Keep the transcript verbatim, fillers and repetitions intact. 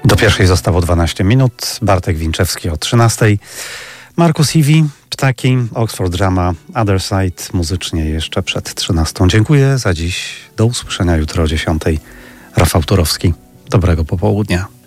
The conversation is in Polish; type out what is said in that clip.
Do pierwszej zostało dwanaście minut. Bartek Winczewski o trzynastej. Markus Iwi, Ptaki, Oxford Drama, Other Side muzycznie jeszcze przed trzynastą. Dziękuję za dziś. Do usłyszenia jutro o dziesiątej. Rafał Turowski. Dobrego popołudnia.